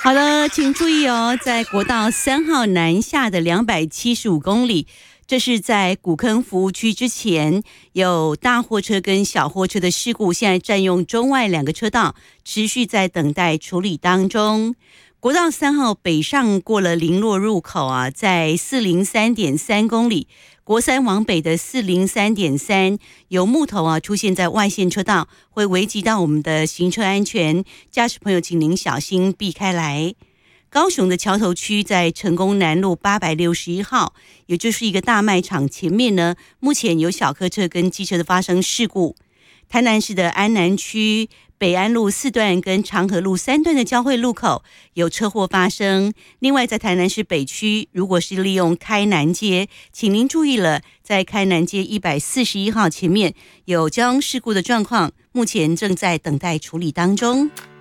好了，请注意哦，在国道3号南下的275公里，这是在古坑服务区之前，有大货车跟小货车的事故，现在占用中外2个车道，持续在等待处理当中。国道3号北上过了林落入口啊，在403.3公里，国三往北的403.3有木头啊出现在外线车道，会危及到我们的行车安全，驾驶朋友请您小心避开来。高雄的桥头区在成功南路861号，也就是一个大卖场前面呢，目前有小客车跟机车的发生事故。台南市的安南区北安路4段跟长河路3段的交汇路口有车祸发生。另外在台南市北区，如果是利用开南街，请您注意了，在开南街141号前面有交通事故的状况，目前正在等待处理当中。